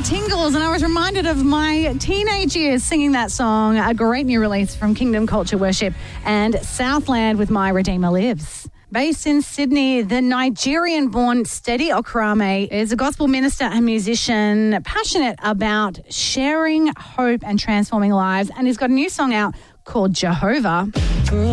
tingles, and I was reminded of my teenage years singing that song. A great new release from Kingdom Culture Worship and Southland with My Redeemer Lives. Based in Sydney, the Nigerian-born Steady Okrame is a gospel minister and musician passionate about sharing hope and transforming lives, and he's got a new song out called Jehovah.